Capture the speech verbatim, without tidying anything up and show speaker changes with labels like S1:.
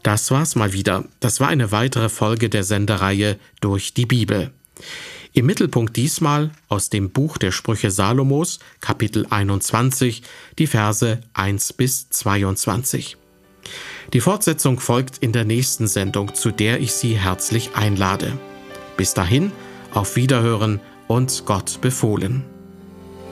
S1: Das war's mal wieder. Das war eine weitere Folge der Sendereihe Durch die Bibel. Im Mittelpunkt diesmal aus dem Buch der Sprüche Salomos, Kapitel einundzwanzig, die Verse eins bis zweiundzwanzig. Die Fortsetzung folgt in der nächsten Sendung, zu der ich Sie herzlich einlade. Bis dahin, auf Wiederhören und Gott befohlen.